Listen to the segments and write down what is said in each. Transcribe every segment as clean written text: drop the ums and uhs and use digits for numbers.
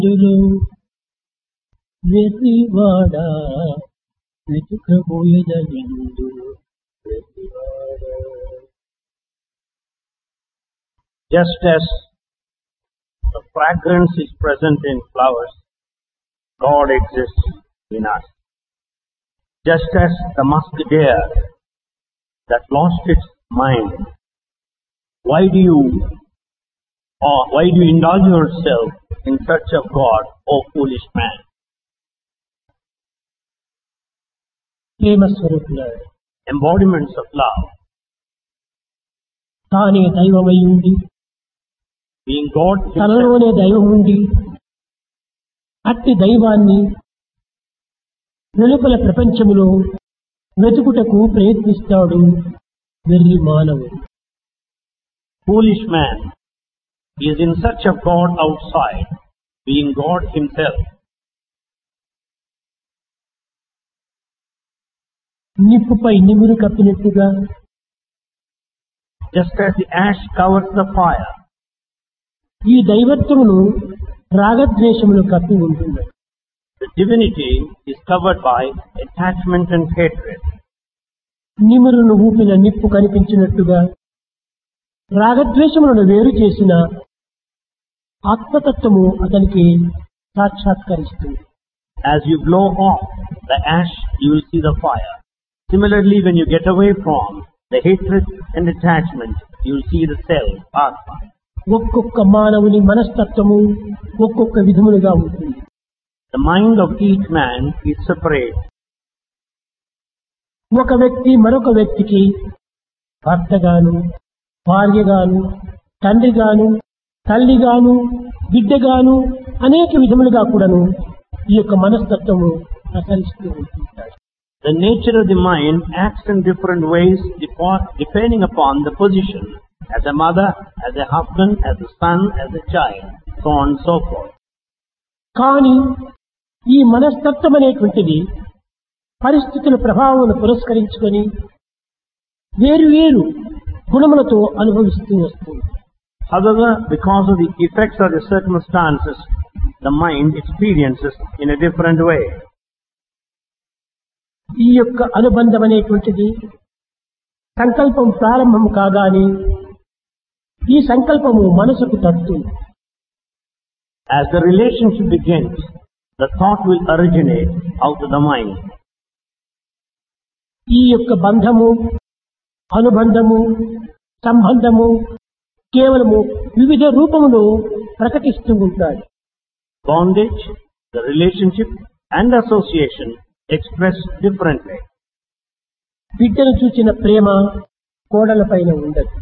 ఇందులో వెర్రివాడ వెతుకబోయద ఇందులో వెర్రివాడ. Just as the fragrance is present in flowers, God exists in us. Just as the musk deer that lost its mind, why do you indulge yourself in search of God, O foolish man? ప్రేమ స్వరూపులారా, Embodiments of love, తానే దైవమై ఉండి being God himself, తనలోనే దైవం ఉండి అట్టి దైవాన్ని వెలుపల ప్రపంచములో వెతుకుటకు ప్రయత్నిస్తాడు వెర్రి మానవుడు. foolish man is in search of God outside, being God himself. నిప్పుపై నిమురు కప్పినట్టుగా Just as the ash covers the fire, ఈ దైవత్వమును రాగద్వేషములు కప్పి ఉంటుంది. the divinity is covered by attachment and hatred. నిమురును ఊపిన నిప్పు కనిపించినట్టుగా రాగద్వేషములను వేరు చేసిన ఆత్మతత్వము అతనికి సాక్షాత్కరిస్తుంది. As you blow off the ash, you will see the fire. Similarly, when you get away from the hatred and attachment, you will see the self, Atma. ఒక్కొక్క మానవుని మనస్తత్వము ఒక్కొక్క విధములుగా ఉంటుంది. The mind of each man is separate. ఒక వ్యక్తి మరొక వ్యక్తికి భర్తగాను, భార్యగాను, తండ్రిగాను, తల్లిగాను, బిడ్డగాను అనేక విధములుగా కూడాను ఈ యొక్క మనస్తత్వము ప్రసరిస్తూ ఉంటుంటాడు. The nature of the mind acts in different ways depending upon the position, as a mother, as a husband, as a son, as a child, so on and so forth. కానీ ఈ మనస్తత్వం అనేటువంటిది పరిస్థితుల ప్రభావం పురస్కరించుకొని వేరు వేరు గుణములతో అనుభవిస్తూ వస్తుంది. However, because of the effects of the circumstances, the mind experiences in a different way. ఈ యొక్క అనుబంధం అనేటువంటిది సంకల్పం ప్రారంభం కాగానే ఈ సంకల్పము మనసుకు తట్టుతుంది. As the relationship begins, the thought will originate out of the mind. ఈ యొక్క బంధము, అనుబంధము, సంబంధము కేవలము వివిధ రూపములో ప్రకటిస్తూ ఉంటాయి. Bondage, the relationship and association express differently. బిడ్డను చూచిన ప్రేమ కోడల పైన ఉండదు.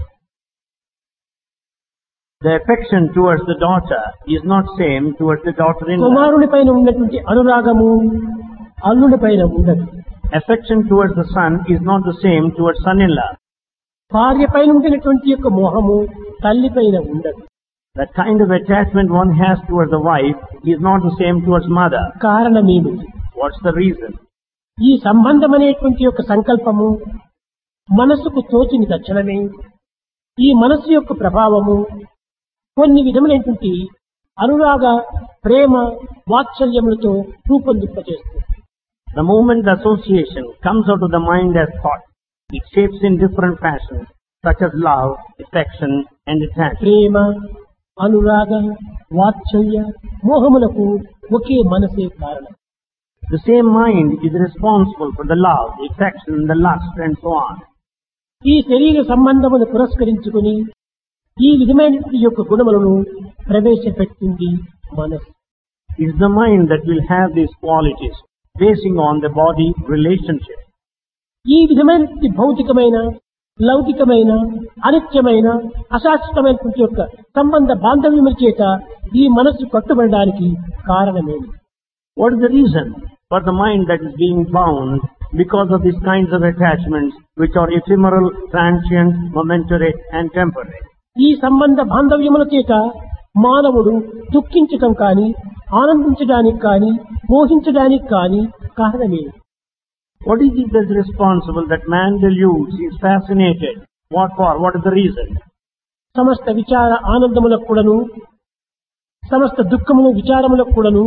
The affection towards the daughter is not same towards the daughter-in-law. కుమారుని పైన ఉన్నటువంటి అనురాగము అల్లుడి పైన ఉండదు. Affection towards the son is not the same towards son-in-law. భార్య పైన ఉండినటువంటి యొక్క మోహము తల్లి పైన ఉండదు. The kind of attachment one has towards the wife is not the same towards mother. కారణమేమిటి? What's the reason? ఈ సంబంధం అనేటువంటి యొక్క సంకల్పము మనసుకు తోచిన తక్షణమే ఈ మనసు యొక్క ప్రభావము కొన్ని విధములైనటువంటి అనురాగ, ప్రేమ, వాత్సల్యములతో రూపొందింపజేస్తుంది. The moment the association comes out of the mind as thought, it shapes in different fashions, such as love, affection, and attachment. ప్రేమ, అనురాగ, వాత్సల్య, మోహములకు ఒకే మనసే కారణం. The same mind is responsible for the love, the affection, the lust, and so on. ఈ శరీర సంబంధమును పురస్కరించుకుని ఈ విధమైన యొక్క గుణములను ప్రవేశపెట్టింది మనసు. It is the mind that will have these qualities, basing on the body relationship. ఈ విధమైన భౌతికమైన, లౌకికమైన, అనిత్యమైన, అశాశ్వతమైనటువంటి యొక్క సంబంధ బాంధవ్యముల చేత ఈ మనస్సు కట్టుబడడానికి కారణమేమి? What is the reason for the mind that is being bound because of these kinds of attachments which are ephemeral, transient, momentary, and temporary? ఈ సంబంధ బాంధవ్యముల చేత మానవుడు దుఃఖించటం కానీ, ఆనందించడానికి కానీ, మోహించడానికి కానీ కారణమేమి? What is it that's responsible that man deludes, is fascinated? What for? What is the reason? సమస్త విచార ఆనందములకు కూడాను సమస్త దుఃఖములు విచారములకు కూడాను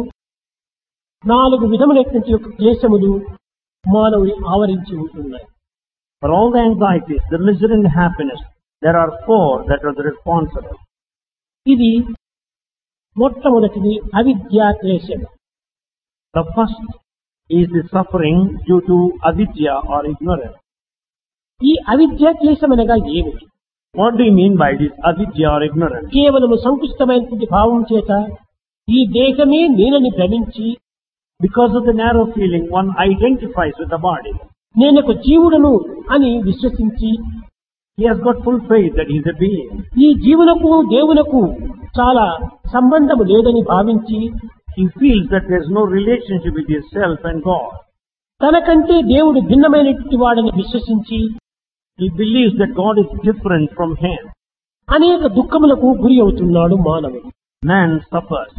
4 విధములైనటువంటి యొక్క క్లేశములు మానవుని ఆవరించి ఉంటున్నాయి. For all the anxieties, the misery and the happiness, there are 4 that are the responsible. ఇది మొట్టమొదటిది అవిద్యా క్లేశము. The first is the suffering due to avidya or ignorance. ఈ అవిద్యా క్లేశం అనగా ఏమిటి? What do you mean by this avidya or ignorance? కేవలము సంకుచితమైనటువంటి భావం చేత ఈ దేహమే నేనని భ్రమించి, Because of the narrow feeling, one identifies with the body. నేనొక జీవుడను అని విశ్వసించి, He has got full faith that he is a being. ఈ జీవునకు దేవునకు చాలా సంబంధము లేదని భావించి, He feels that there is no relationship with himself and God. తనకంటే దేవుడు భిన్నమైనటువంటి వాడని విశ్వసించి, He believes that God is different from him. అనేక దుఃఖములకు గురి అవుతున్నాడు మానవుడు. Man suffers.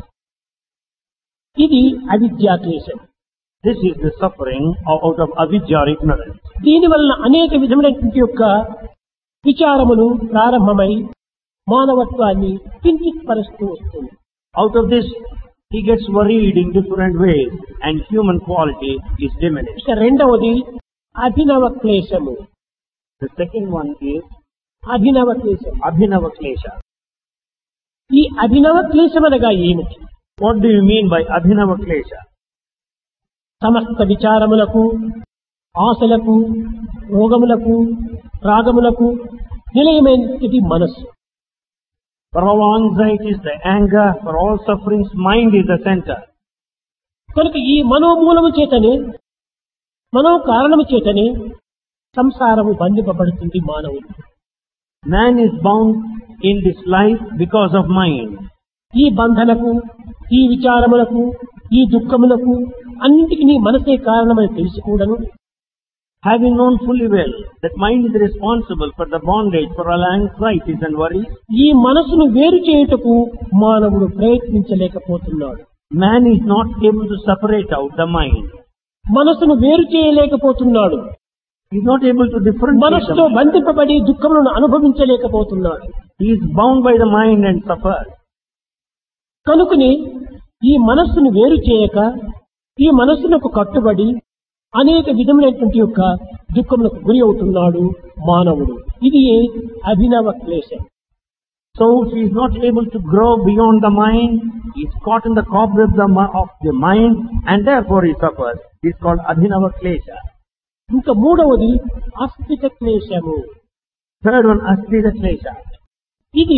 ఇది అవిద్యా క్లేశం. This is the suffering out of avidya or ignorance. దీని వలన అనేక విధమైనటువంటి యొక్క విచారములు ప్రారంభమై మానవత్వాన్ని కించిత్పరుస్తూ వస్తుంది. Out of this, he gets worried in different ways and human quality is diminished. ఇక రెండవది అభినవ క్లేశము. The second one is అభినవ క్లేశం. abhinava klesha. ఈ అభినవ క్లేశం అనగా ఏమిటి? What do you mean by abhinava klesha? సమస్త విచారములకు, ఆశలకు, రోగములకు, రాగములకు నిలయమైనది మనస్సు. For all anxieties, the anger, for all sufferings, mind is the center. కనుక ఈ మనోమూలము చేతనే, మనో కారణము చేతనే సంసారము బంధింపబడుతుంది మానవుడు. Man is bound in this life because of mind. ఈ బంధనకు, ఈ విచారములకు, ఈ దుఃఖములకు అన్నింటికి నీ మనసే కారణమని తెలిసి కూడాను, Having known fully well that mind is responsible for the bondage, for all anxieties and worries, ఈ మనసును వేరు చేయుటకు మానవుడు ప్రయత్నించలేకపోతున్నాడు. man is not able to separate out the mind. మనసును వేరు చేయలేకపోతున్నాడు. He is not able to differentiate the మనసుతో mind. బంధింపబడి దుఃఖములను అనుభవించలేకపోతున్నాడు. He is bound by the mind and suffers. కనుకని ఈ మనస్సును వేరు చేయక, ఈ మనస్సునకు కట్టుబడి అనేక విధములైనటువంటి యొక్క దుఃఖములకు గురి అవుతున్నాడు మానవుడు. ఇది అభినవ క్లేశం. So he is not able to grow beyond the mind. He is caught in the cobweb of the mind and therefore he suffers. It is called abhinava klesha. ఇంకా మూడవది అస్థిత క్లేశము. Third one, asthita klesha. ఇది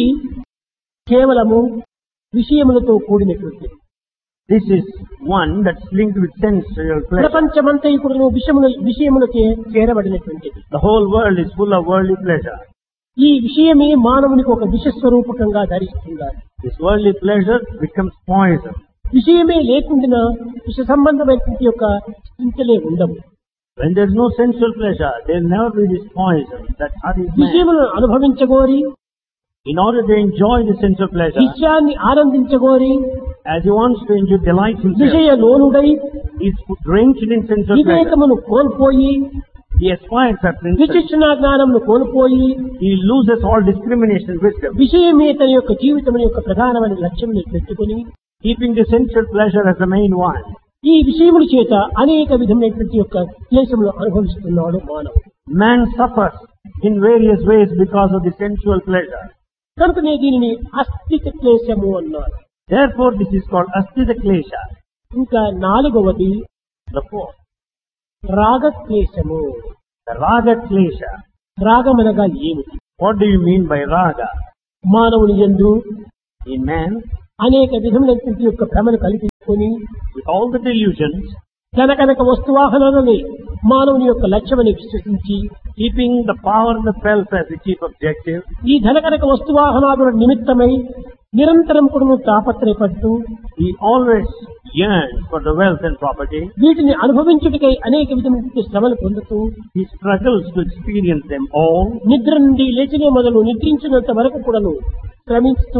కేవలము విషయములతో కూడినటువంటిది. This is one that's linked with sensual pleasure. ప్రపంచమంతా ఇప్పుడు విషయములకే చేరబడినటువంటిది. The whole world is full of worldly pleasure. ఈ విషయమే మానవునికి ఒక విషస్వరూపకంగా ధరిస్తున్నారు. This worldly pleasure becomes poison. విషయమే లేకుండా విష సంబంధమైనటువంటి యొక్క చింతలే ఉండవు. When there is no sensual pleasure, there will never be this poison that hurries man. విషయములను అనుభవించగోరి, In order to enjoy the sensual pleasure, విషయాన్ని ఆనందించగోరి, as he wants to enjoy delight himself, విషయ లోనుడై he is drenched in sensual pleasure. వివేకమును కోల్పోయి, He aspires at principle. విచక్షణ జ్ఞానమును కోల్పోయి, He loses all discrimination and wisdom. విషయమే తన యొక్క జీవితం యొక్క ప్రధానమైన లక్ష్యం పెట్టుకుని, Keeping the sensual pleasure as the main one. ఈ విషయముల చేత అనేక విధమైనటువంటి యొక్క క్లేశములు అనుభవిస్తున్నాడు మానవుడు. Man suffers in various ways because of the sensual pleasure. కనుకనే దీనిని అస్థిత క్లేశము అన్నారు. Therefore this is called asthita klesha. ఇంకా నాలుగవది The fourth, రాగ క్లేశము. the raga klesha. రాగమనగా ఏమిటి? What do you mean by raga? మానవుని యందు In man, అనేక విధములైనటువంటి యొక్క భ్రమను కల్పించుకొని, with all the delusions, కనకనక వస్తువాహనాలని మానవుని యొక్క లక్ష్యమని విశ్వసించి, keeping the power and the wealth as the chief objective, ఈ ధనకనక వస్తువాహనాదుల నిమిత్తమై నిరంతరం కూడా తాపత్రయపడుతూ, he always yearns for the wealth and property. వీటిని అనుభవించుటకై అనేక విధమైన శ్రమలు పొందుతూ, He struggles to experience them all. నిద్ర నుండి లేచినే మొదలు నిద్రించినంత వరకు కూడాను శ్రమిస్తూ,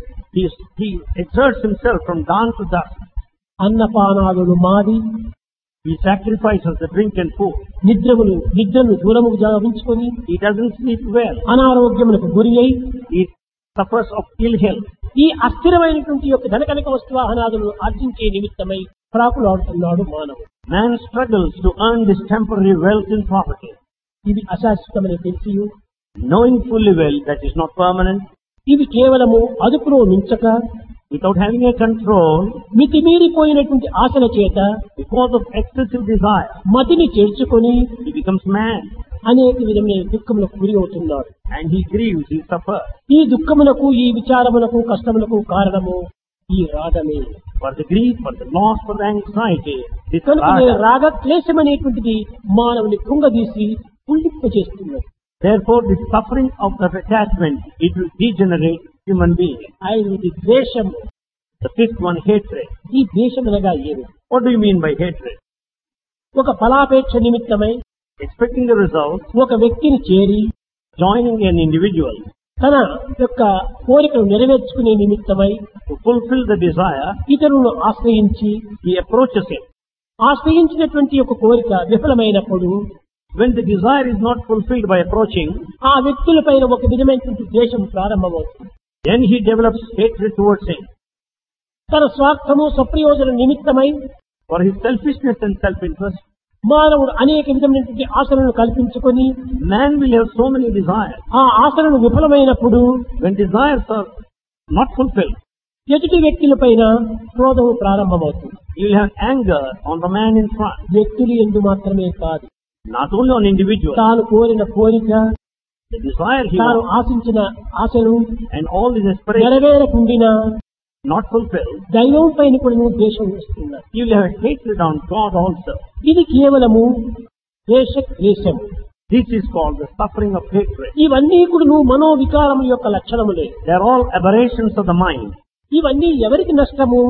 He exerts himself from dawn to dusk. అన్నపానాదులు మాది, He sacrifices the drink and food. నిద్రను దూరముగా ఉంచుకొని He doesn't sleep well. అనారోగ్యములకు గురి అయి He suffers of ill health. ఈ అస్థిరమైనటువంటి యొక్క ధనకనక వస్తువాహనాదులను ఆర్జించే నిమిత్తమై ప్రాకులాడుతున్నాడు మానవుడు. Man struggles to earn this temporary wealth and property, ఇది అశాశ్వతమని తెలిసి knowing fully well that is not permanent, ఇవి కేవలము అదుపులో మించక without having a control, మితిమీరిపోయినటువంటి ఆశల చేత because of excessive desire, మతిని చేర్చుకొని he becomes mad అనేక విధమైన దుఃఖములకు గురి అవుతున్నాడు. and he grieves, he suffers. ఈ దుఃఖములకు, ఈ విచారములకు, కష్టములకు కారణము ఈ రాగమే. For the grief, for the loss, for the anxiety, this కనుకనే raga. రాగ క్లేశం అనేటువంటిది మానవుని కృంగదీసి పుండిప్పచేస్తున్నది. Therefore, the suffering of attachment, it will degenerate human being. ఐదవది ద్వేషము. The fifth one, hatred. ఈ ద్వేషం అనగా ఏమి? What do you mean by hatred? ఒక ఫలాపేక్ష నిమిత్తమై Expecting the result, ఒక వ్యక్తిని చేరి joining an individual తన యొక్క కోరికను నెరవేర్చుకునే నిమిత్తమై to fulfill the desire, ఇతరులను ఆశ్రయించి he approaches him. ఆశ్రయించినటువంటి ఒక కోరిక విఫలమైనప్పుడు When the desire is not fulfilled by approaching, ఆ వ్యక్తులపైన ఒక విధమైనటువంటి ద్వేషం ప్రారంభమవుతుంది. then he develops hatred towards him. తన స్వార్థము, స్వప్రయోజన నిమిత్తమై For his selfishness and self-interest, మానవుడు అనేక విధమైనటువంటి ఆశలను కల్పించుకొని man will have so many desires. ఆ ఆశలను విఫలమైనప్పుడు When desires are not fulfilled, ఎదుటి వ్యక్తులపైన క్రోధము ప్రారంభమవుతుంది. you will have anger on the man in front. వ్యక్తులు ఎందు మాత్రమే కాదు, Not only on individuals, తాను కోరిన కోరిక, the desire he తాను wants, ఆశించిన ఆశలు and all his aspirations నెరవేరకుండినా not fulfilled, దైవం పైన కూడా ద్వేషం వస్తున్నారు. you will have hatred on God also. ఇది కేవలము ద్వేష క్లేశం. This is called the suffering of hatred. ఇవన్నీ కూడా మనోవికారముల యొక్క లక్షణములే. They are all aberrations of the mind. ఇవన్నీ ఎవరికి నష్టము?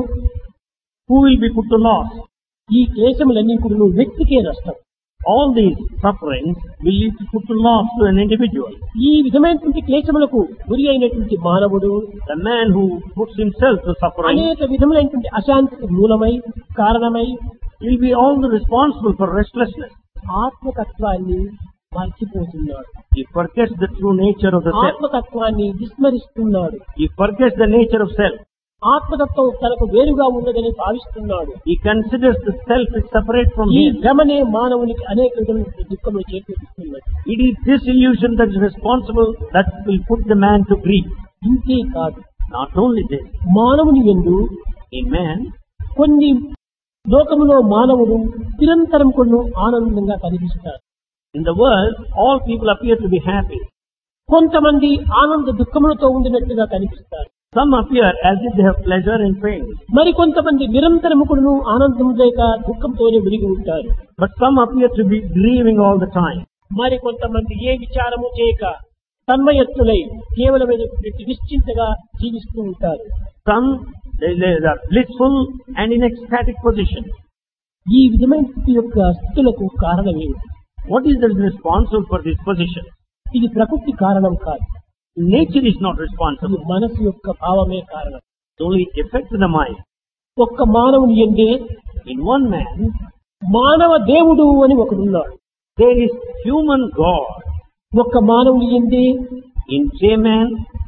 Who will be put to loss? ఈ క్లేశములన్నీ కూడా వ్యక్తికే నష్టం. All these sufferings will lead to put to loss to an individual. ఈ విధమైనటువంటి క్లేశములకు గురి అయినటువంటి మానవుడు The man who puts himself to suffering అనేక విధములైనటువంటి అశాంతికి మూలమై కారణమై will be all the responsible for restlessness. ఆత్మతత్వాన్ని మర్చిపోతున్నాడు. He forgets the true nature of the self. ఆత్మతత్వాన్ని విస్మరిస్తున్నాడు. He forgets the nature of self. ఆత్మతత్వం తనకు వేరుగా ఉన్నదని భావిస్తున్నాడు. He considers the self is separate from ఈ him. భ్రమనే మానవునికి అనేక విధమైన దుఃఖములు చేకూరుస్తున్నది. It is this illusion that is responsible that will put the man to grief. ఇంతే కాదు, Not only this, మానవుని యందు in man, కొన్ని లోకములో మానవుడు నిరంతరం కొన్ని ఆనందంగా కనిపిస్తారు. in the world, all people appear to be happy. కొంతమంది ఆనంద దుఃఖములతో ఉండినట్టుగా కనిపిస్తారు. Some appear as if they have pleasure and pain. మరి కొంతమంది నిరంతరము కూడా ఆనందం లేక దుఃఖంతోనే విరిగి ఉంటారు. But some appear to be grieving all the time. మరి కొంతమంది ఏ విచారము చేయక తన్మయత్తులై కేవలమైన నిశ్చింతగా జీవిస్తూ ఉంటారు. Some, they are blissful and in ecstatic position. ఈ విధమైన స్థితి యొక్క స్థితులకు కారణం ఏమిటి? What is the responsible for this position? ఇది ప్రకృతి కారణం కాదు, Nature is not ఇది responsible. మనసు యొక్క భావమే కారణం. It only affects the mind. ఒక్క మానవుని ఎందే In one man, మానవ దేవుడు అని ఒకడున్నాడు. there is human God. ఒక్క మానవుని ఎందే In same man,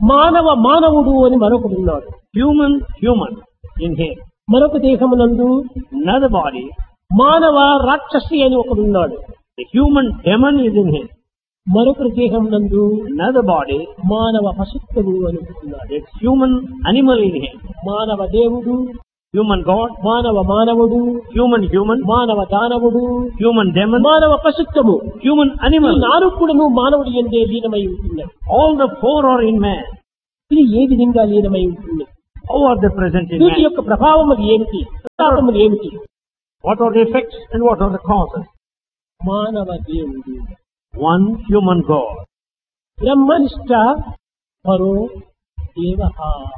మానవుడు అని మరొకడున్నాడు. human in him. మరొక దేహమునందు Another body, మానవ రాక్షసి అని ఒకడున్నాడు. the human demon is in him. మరొక దేహమునందు Another body, మానవ పశుత్వము అని ఒకడున్నాడు. there's human animal in him. మానవ దేవుడు, Human God, మానవుడు, human, మానవ దానవుడు, human demon, మానవ పశుత్వము, human ఈ animal. నాలుగు కూడాను మానవుడి ఎందే లీనమై ఉంటున్నాయి. All the four are in man. ఇది ఏ విధంగా లీనమై ఉంటుంది? How are they present in వీటి man? యొక్క ప్రభావములు ఏమిటి? ప్రభావములు ఏమిటి? What are the effects and what are the causes? మానవ దేవుడు, One human God. బ్రహ్మనిష్ట పరో దేవః.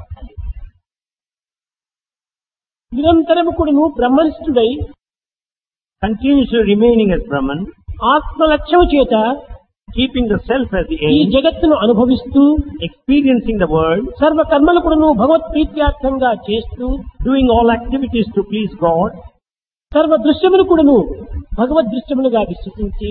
నిరంతరము కూడాను బ్రహ్మనిష్ఠుడై Continuously remaining as Brahman, ఆత్మలక్ష్యము చేత keeping the self as the ఈ aim, జగత్తును అనుభవిస్తూ experiencing the world, సర్వ కర్మలు కూడాను భగవత్ ప్రీత్యార్థంగా చేస్తూ doing all activities to please God, సర్వ దృశ్యములు కూడాను భగవద్ దృశ్యములుగా విశ్వసించి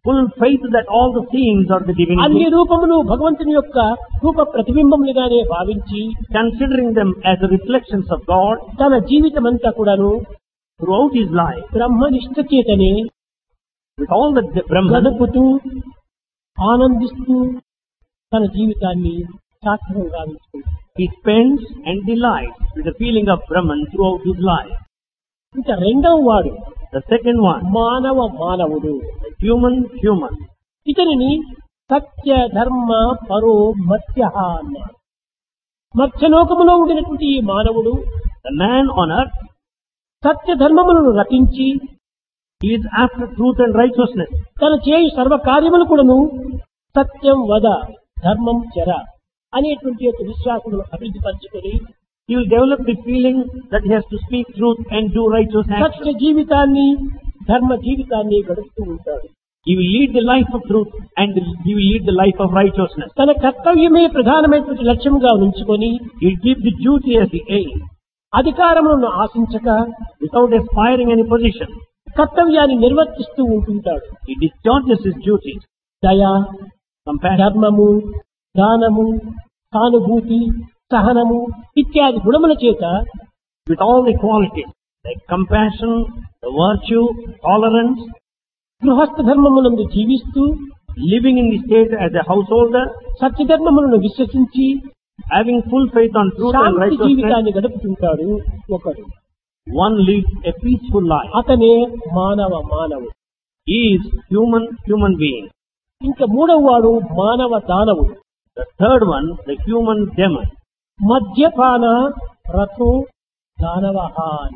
full faith that all the seeings are the అన్ని divinity, రూపములు భగవంతుని యొక్క రూప ప్రతిబింబములుగానే భావించి considering them as the reflections of God తన జీవితం అంతా కూడాను throughout his life, బ్రహ్మనిష్ట చేతనే with all the Brahman, గడుపుతూ ఆనందిస్తూ తన జీవితాన్ని సార్థకం గావించుకుంటాడు. he spends and delights with the feeling of Brahman throughout his life. ఇంకా రెండవ వాడు The second one, మానవుడు. the human. ఇతనిని సత్య ధర్మ పరో మత్స్య అన్నారు. మత్స్యలోకములో ఉండినటువంటి ఈ మానవుడు The man on earth, సత్య ధర్మములను రచించి he is after truth and righteousness. తన చేయు సర్వకార్యములు కూడాను సత్యం వద ధర్మం చెర అనేటువంటి యొక్క విశ్వాసమును అభివృద్ధి పరచుకొని He will develop the feeling that he has to speak truth and do righteous Satya actions. జీవితాన్ని ధర్మ జీవితాన్ని గడుపుతూ ఉంటాడు. He will lead the life of truth and he will lead the life of righteousness. తన కర్తవ్యమే ప్రధానమైనటువంటి లక్ష్యంగా ఉంచుకొని He will keep the duty as the aim అధికారములను ఆశించక without aspiring any position. కర్తవ్యాన్ని నిర్వర్తిస్తూ ఉంటుంటాడు. He discharges his duties. దయ, Compassion, ధర్మము, దానము, సానుభూతి, సహనము ఇత్యాది గుణముల చేత with all the qualities like compassion, the virtue, tolerance, గృహస్థ ధర్మమునందు జీవిస్తూ living in the state as a householder, సత్యధర్మములను విశ్వసించి having full faith on truth and Shanti righteousness, జీవితాన్ని గడుపుతుంటాడు ఒకడు. one leads a peaceful life. అతనే మానవుడు. He is human being. ఇంకా మూడవ వాడు మానవ దానవుడు. The third one, the human demon. మద్యపాన రథో దానవః అని.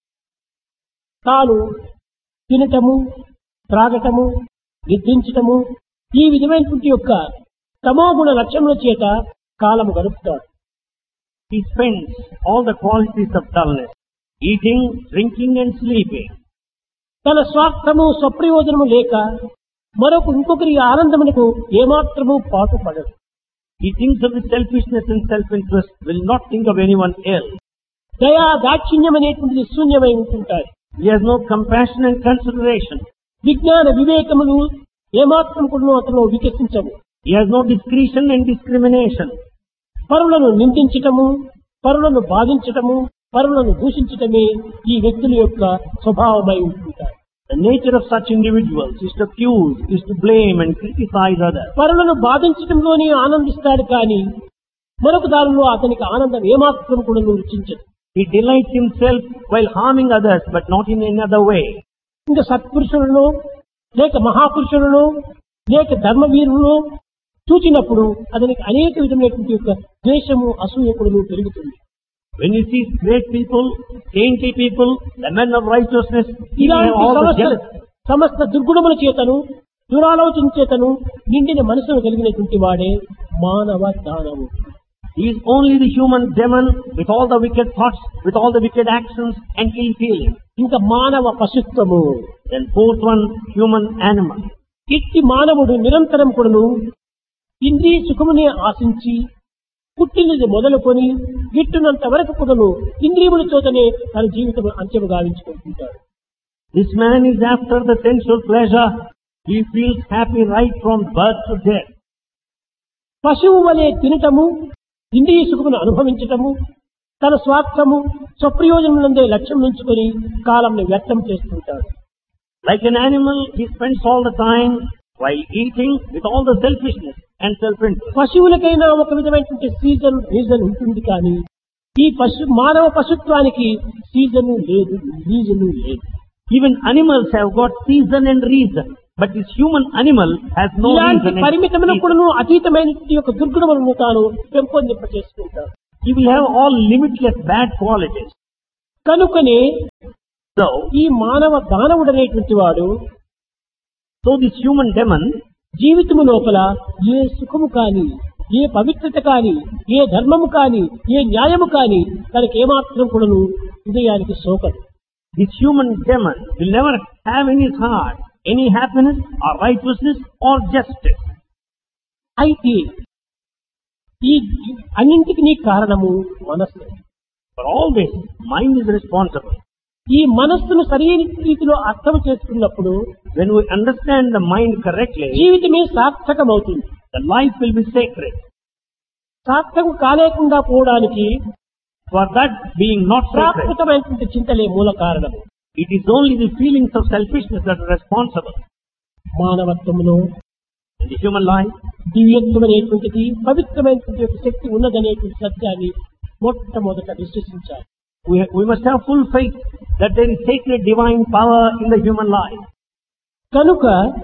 తాను తినటము, త్రాగటము, నిద్రించటము ఈ విధమైనటువంటి యొక్క తమోగుణ లక్ష్యముల చేత కాలము గడుపుతాడు. He spends all the qualities of dullness, eating, drinking and sleeping. తన స్వార్థము స్వప్రయోజనము లేక ఇంకొకరి ఆనందమునకు ఏమాత్రము పాటుపడడు. He thinks of his selfishness and self-interest, will not think of anyone else. దయా దాక్షిణ్యం అనేటువంటిది శూన్యమై ఉంటుంటాయి. He has no compassion and consideration. విజ్ఞాన వివేకములు ఏమాత్రం కూడా అతను వికసించవు. He has no discretion and discrimination. పరులను నిందించటము, పరులను బాధించటము, పరులను దూషించటమే ఈ వ్యక్తుల యొక్క స్వభావమై ఉంటుంటాయి. The nature of such individuals is to accuse, is to blame and criticize others. పరులను బాధించటంలోనే ఆనందిస్తాడు కానీ మరొక దానిలో అతనికి ఆనందం ఏమాత్రం కూడా రుచించదు. He delights himself while harming others, but not in any other way. ఇంకా సత్పురుషులను లేక మహాపురుషులను లేక ధర్మవీరులను చూచినప్పుడు అతనికి అనేక విధమైనటువంటి యొక్క ద్వేషము అసూయకుడును పెరుగుతుంది. When he sees great people, saintly people, the men of righteousness, he will have ఇలాంటి all the jealousy. సమస్త దుర్గుణముల చేతను దురాలోచన చేతను నిండిన మనసును కలిగినటువంటి వాడే మానవ దానవు. He is only the human demon with all the wicked thoughts, with all the wicked actions and ill feeling. ఇంకా మానవ పశుత్వము. Then fourth one, human animal. ఇట్టి మానవుడు నిరంతరం కూడాను ఇంద్రియ సుఖమునే ఆశించి పుట్టినది మొదలుకొని గిట్టునంత వరకు కూడాను ఇంద్రియముల చోతనే తన జీవితం అంత్యము గావించుకుంటుంటాడు. This man is after the sensual pleasure. He feels happy right from birth to death. పశువు వలె తినటము, ఇంద్రియ సుఖమును అనుభవించటము, తన స్వార్థము స్వప్రయోజనములందే లక్ష్యం ఉంచుకొని కాలంను వ్యర్థం చేస్తుంటాడు. Like an animal, he spends all the time while eating with all the selfishness and self-interest. పశువులకైనా ఒక విధమైనటువంటి రీజన్ ఉంటుంది కానీ ఈ మానవ పశుత్వానికి రీజను లేదు. Even animals have got season and reason, but this human animal has no ఇలాంటి reason and పరిమితమును reason. కూడాను అతీతమైనటువంటి యొక్క దుర్గుణములను తాను పెంపొందింప చేసుకుంటాడు. He will have all limitless bad qualities. కనుకనే So ఈ మానవ దానవుడు అనేటువంటి వాడు this human demon జీవితము లోపల ఏ సుఖము కాని, ఏ పవిత్రత కాని, ఏ ధర్మము కాని, ఏ న్యాయము కాని తనకేమాత్రం కూడాను హృదయానికి సోకదు. This human demon will never have in his heart any happiness or righteousness or justice. అయితే ఈ అన్నింటికి కారణము మనస్సు. For all this, mind is responsible. ఈ మనస్సును సరైన రీతిలో అర్థం చేసుకున్నప్పుడు When we understand the mind correctly, జీవితమే సార్థకమవుతుంది. the life will be sacred. సార్థకం కాలేకుండా పోవడానికి For that being not sacred, ప్రాకృతమైనటువంటి చింతలే మూల కారణము. it is only the feelings of selfishness that are responsible. మానవత్వంలో In the human life, దివ్యత్వం అనేటువంటిది పవిత్రమైనటువంటి ఒక శక్తి ఉన్నదనేటువంటి సత్యాన్ని మొట్టమొదట విశ్వసించాలి. we must have full faith that there is sacred divine power in the human life. కనుక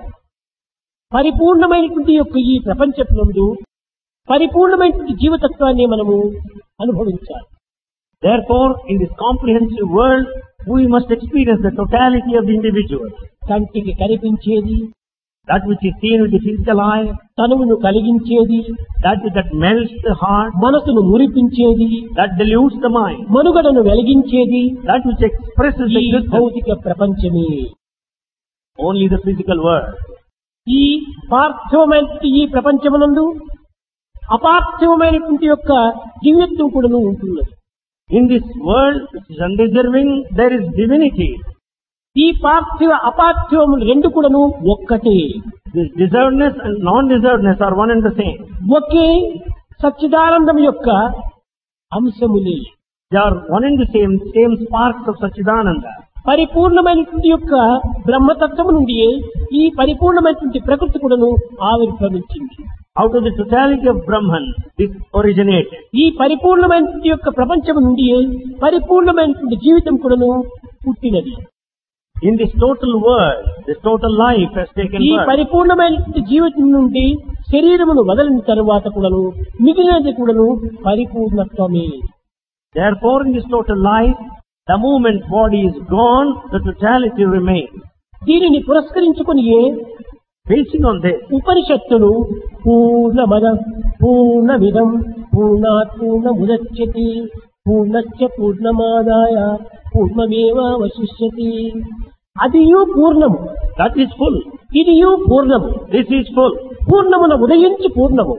పరిపూర్ణమైనటువంటి యొక్క ఈ ప్రపంచమునందు పరిపూర్ణమైనటువంటి జీవతత్వాన్ని మనము అనుభవించాలి. Therefore, in this comprehensive world, we must experience the totality of the individual. కంటికి కనిపించేది, That which is seen with the physical eye, తనువును కలిగించేది, that melts the heart, మనసును మురిపించేది, that deludes the mind, మనుగడను వెలిగించేది that which expresses ఈ existence, భౌతిక ప్రపంచమే. only the physical world. ఈ పార్థివమైనటువంటి ఈ ప్రపంచమునందు అపార్థివమైనటువంటి యొక్క దివ్యత్వం కూడా ఉంటున్నది. In this world, which is undeserving, there is divinity. ఈ పార్థివ అపార్థివములు రెండు కూడాను ఒక్కటే. This deservedness and non-deservedness are one and the same. ఒకే సచ్చిదానందం యొక్క అంశములే. They are one and the same sparks of Satchidananda. పరిపూర్ణమైనటువంటి యొక్క బ్రహ్మతత్వము నుండి ఈ పరిపూర్ణమైనటువంటి ప్రకృతి కూడాను ఆవిర్భవించింది. Out of the totality of Brahman, this originated. ఈ పరిపూర్ణమైనటువంటి యొక్క ప్రపంచము నుండి పరిపూర్ణమైనటువంటి జీవితం కూడాను పుట్టినది. In this total world, this total life has taken ఈ birth. పరిపూర్ణమైనటువంటి జీవితం నుండి శరీరమును వదలిన తరువాత కూడాను మిగిలినది కూడాను పరిపూర్ణత్వమే. Therefore, in this total life, the moment body is gone, the totality remains. దీనిని పురస్కరించుకుని Basing on this, ఉపనిషత్తులు పూర్ణమద పూర్ణమిదం పూర్ణాత్ పూర్ణముదచ్యతే పూర్ణస్య పూర్ణమాదాయ పూర్ణమేవావశిష్యతి. అదియు పూర్ణము, that is full. ఇదియు పూర్ణము. This is full. పూర్ణమున ఉదయించి పూర్ణము,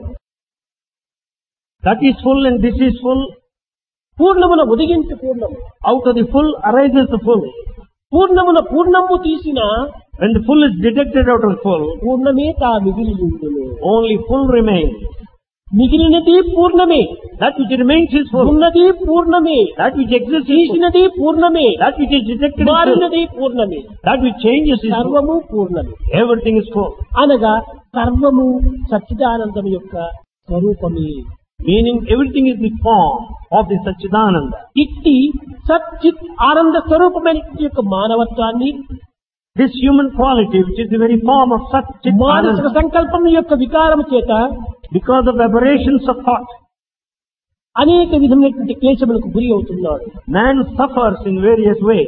That is full and this is full. పూర్ణమున ఉదయించి పూర్ణము. Out of the full arises the full. పూర్ణమున పూర్ణము తీసిన When the full is detected out of the full, పూర్ణమే తా మిగిలి ఉండును. only full remains. మిగిలినది పూర్ణమే, That which remains is full. ఉన్నది పూర్ణమే, That which exists is full. తీసినది పూర్ణమే, That which is detected is full. మారినది పూర్ణమే, That which changes is full. సర్వము పూర్ణమే. Everything is full. అనగా సర్వము సచ్చిదానందం యొక్క స్వరూపమే. Meaning everything is the form of the Satchidananda. ఇట్టి సచ్చిత్ ఆనంద స్వరూపమైన యొక్క మానవత్వాన్ని This human quality, which is the very form of మానసిక Satchidananda, సంకల్పం యొక్క వికారం చేత because of aberrations of thought, అనేక విధమైనటువంటి క్లేశములకు గురి అవుతున్నాడు. man suffers in various ways.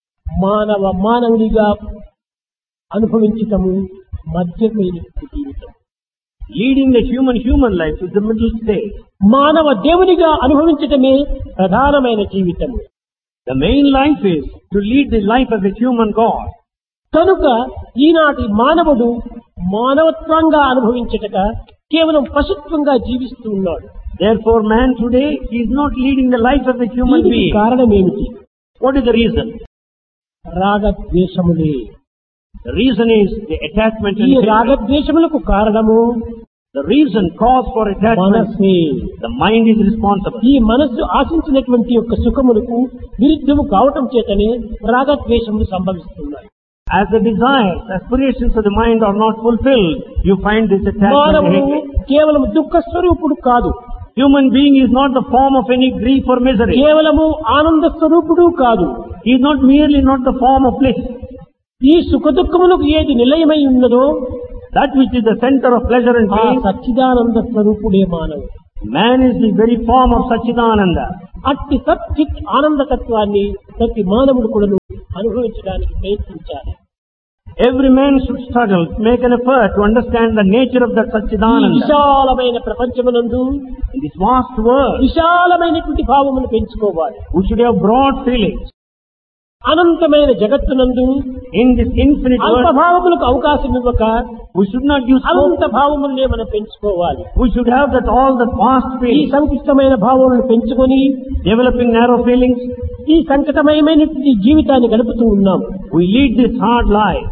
మానవుడిగా అనుభవించటము మధ్యమైనటువంటి జీవితం. Leading the human life is the middle stage. మానవ దేవునిగా అనుభవించటమే ప్రధానమైన జీవితము. The main life is to lead the life of a human God. కనుక ఈనాటి మానవుడు మానవత్వంగా అనుభవించటక కేవలం పశుత్వంగా జీవిస్తూ ఉన్నాడు. Therefore, man today is not leading the life of a human దీనికి being. కారణం ఏమిటి? What is the reason? రాగద్వేషములే. The reason is the attachment ఈ and hatred. రాగద్వేషములకు కారణము The reason, cause for attachment, మనస్సే. the mind is responsible. ఈ మనస్సు ఆశించినటువంటి యొక్క సుఖములకు విరుద్ధము కావటం చేతనే రాగద్వేషములు సంభవిస్తున్నాయి. As the desires, aspirations of the mind are not fulfilled, you find this attachment and మానవుడు hatred. కేవలం దుఃఖ స్వరూపుడు కాదు, Human being is not the form of any grief or misery. కేవలము ఆనంద స్వరూపుడు కాదు. He is not merely not the form of bliss. ఈ సుఖ దుఃఖములకు ఏది నిలయమై ఉన్నదో That which is the center of pleasure and ఆ pain, సచ్చిదానంద స్వరూపుడే మానవుడు. man is the very form of Satchidananda. అట్టి సచ్చిత్ ఆనందతత్వాన్ని ప్రతి మానవుడు కూడా అనుభవించడానికి ప్రయత్నించాలి. Every man should struggle, make an effort to understand the nature of that ఈ Satchidananda. విశాలమైన ప్రపంచమునందు In this vast world, విశాలమైనటువంటి భావమును పెంచుకోవాలి. we should have broad feelings. అనంతమైన జగత్తునందు In this infinite అల్ప world, భావములకు అవకాశం ఇవ్వక we should not use Anantha scope. భావములనే మనం పెంచుకోవాలి. We should have that all the vast ఈ feelings, సంకుచితమైన భావములను పెంచుకొని developing narrow feelings. ఈ సంకటమయమైనటువంటి జీవితాన్ని గడుపుతూ ఉన్నాం. We lead this hard life. ఈ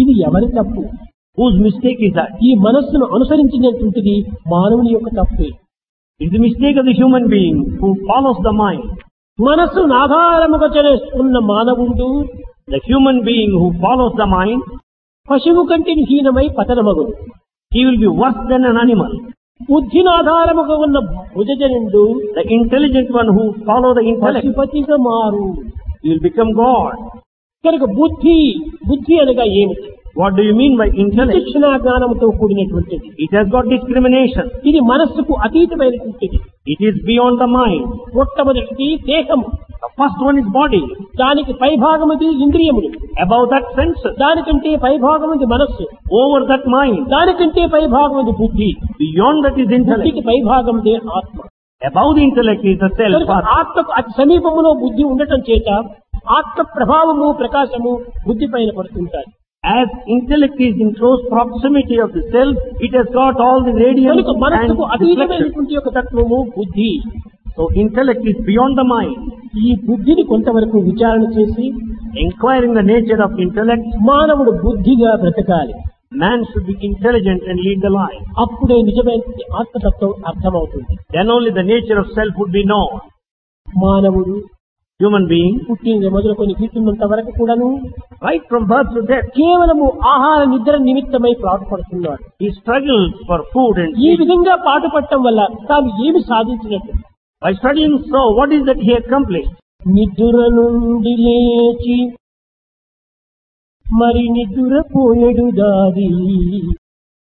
ఇది ఎవరి తప్పు? Whose mistake is that? ఈ మనస్సును అనుసరించినటువంటిది మానవుని యొక్క తప్పే. It's the mistake of the human being who follows the mind. మనస్సును ఆధారముగా చేసుకున్న మానవుడు The human being who follows the mind, పశువు కంటే హీనమై పతనమగును. he will be worse than an animal. బుద్ధిని ఆధారముగా ఉన్న భుజజనుడు The intelligent one who follows the intellect, పశుపతిగా మారు. he will become God. కనుక బుద్ధి అనగా ఏమిటి? What do you mean by intellect? విచక్షణ జ్ఞానముతో కూడినటువంటిది. It has got discrimination. ఇది మనస్సుకు అతీతమైనటువంటిది. It is beyond the mind. మొట్టమొదటిది దేహము, The first one is body. దానికి పైభాగముది ఇంద్రియములు, Above that senses. దానికంటే పైభాగముది మనస్సు, Over that mind. దానికంటే పైభాగముది బుద్ధి, Beyond that is intellect. బుద్ధికి పైభాగముదే ఆత్మ. Above the intellect is the self. కనుక ఆత్మకు అతి సమీపములో బుద్ధి ఉండటం చేత ఆత్మ ప్రభావము ప్రకాశము బుద్ధి పైన పడుతుంటాయి. As intellect is in close proximity of the self, it has got all the radiance కనుక and మనస్సుకు reflection. అతీతమైనటువంటి యొక్క తత్వము బుద్ధి. So intellect is beyond the mind. ఈ బుద్ధిని కొంతవరకు విచారణ చేసి Inquiring the nature of intellect, మానవుడు బుద్ధిగా బ్రతకాలి. man should be intelligent and lead the life. అప్పుడే నిజమైన ఆత్మతత్వం అర్థమవుతుంది. Then only the nature of self would be known. మానవుడు Human being, పుట్టిన మొదలుకొని గిట్టున్నంత వరకు కూడాను right from birth to death, కేవలము ఆహార నిద్ర నిమిత్తమై పాటుపడుతున్నాడు. he struggles for food and ఈ sleep. విధంగా పాటుపడటం వల్ల తాను ఏమి సాధించినట్టు? By studying so, what is that he accomplished? నిద్ర నుండి లేచి మరి నిద్రపోయేడు దారి